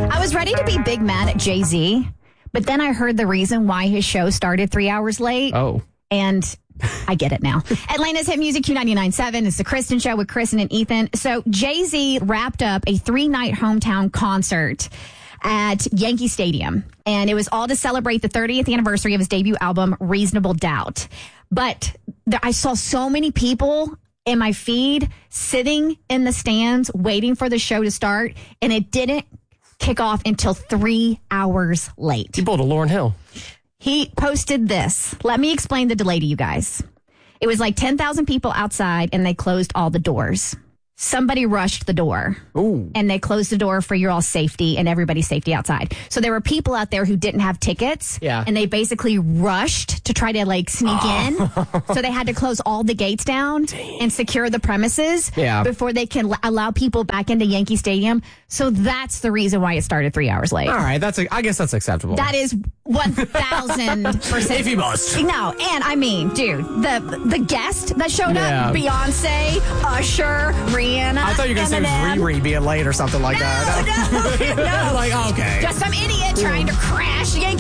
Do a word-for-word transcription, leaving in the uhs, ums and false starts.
I was ready to be big mad at Jay-Z, but then I heard the reason why his show started three hours late. Oh. And I get it now. Atlanta's Hit Music Q ninety-nine point seven. It's the Kristen Show with Kristen and Ethan. So Jay-Z wrapped up a three-night hometown concert at Yankee Stadium. And it was all to celebrate the thirtieth anniversary of his debut album, Reasonable Doubt. But there, I saw so many people in my feed sitting in the stands waiting for the show to start, and it didn't kick off until three hours late. You pulled a Lauryn Hill. He posted this. Let me explain the delay to you guys. It was like ten thousand people outside, and they closed all the doors. Somebody rushed the door. Ooh. And they closed the door for your all safety and everybody's safety outside. So there were people out there who didn't have tickets. Yeah. And they basically rushed to try to like sneak oh. in. So they had to close all the gates down Dang. and secure the premises yeah. before they can l- allow people back into Yankee Stadium. So that's the reason why it started three hours late. All right. That's a, I guess that's acceptable. That is one thousand percent. If you must. No. And I mean, dude, the the guest that showed yeah. up, Beyonce, Usher, Rihanna. I thought you were going to say it was Riri being late or something like no, that. No, no, no. Like, okay. Just some idiot trying to crash Yankee